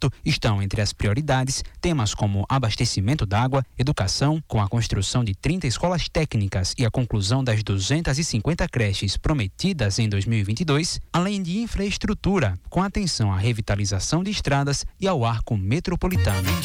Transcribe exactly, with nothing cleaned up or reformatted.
mandato estão entre as prioridades temas como abastecimento d'água, educação, com a construção de trinta escolas técnicas e a conclusão das duzentas e cinquenta creches prometidas em dois mil e vinte e dois, além de infraestrutura, com atenção à revitalização de estradas e ao arco metropolitano.